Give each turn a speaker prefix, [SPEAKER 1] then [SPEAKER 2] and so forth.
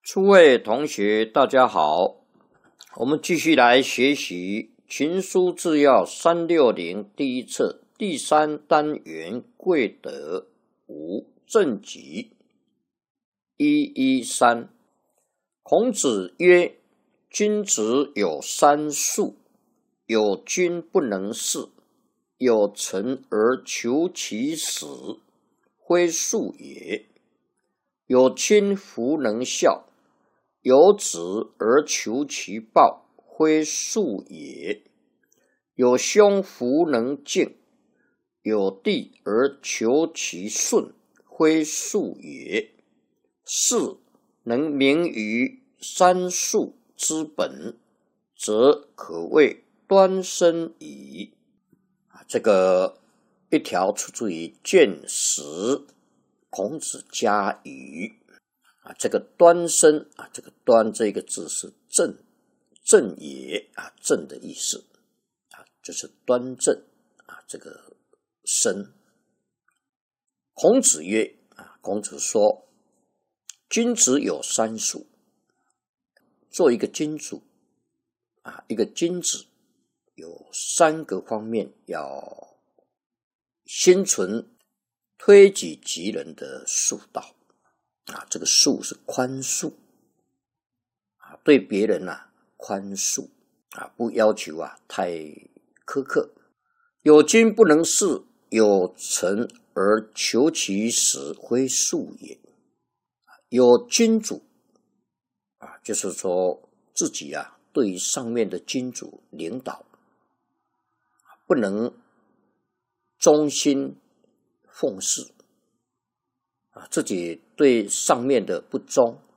[SPEAKER 1] 诸位同学，大家好，我们继续来学习《群书治要360》第一册第3单元贵德5正集113。孔子曰：君子有三术，有君不能事，有成而求其死，非术也；有亲弗能孝，有子而求其报，非术也；有兄弗能敬，有弟而求其顺，非术也。是能明于三术之本，则可谓端生矣。这个一条出自于《卷10孔子家语》。这个端生这个端这个字是正也正的意思就是端正这个生。孔子曰孔子说，君子有三术。做一个君主一个君子有3个方面要心存推己及人的术道这个术是宽恕对别人宽恕不要求太苛刻。有君不能事，有成而求其死，非术也。有君主就是说自己对于上面的君主领导不能忠心奉事自己对上面的不忠